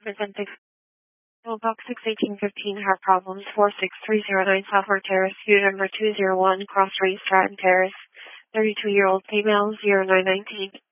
Presenting Box 61815 Heart Problems 46309 Sophomore Terrace, unit number 201, Cross Street, Stratton Terrace, 32-year-old female, 0919.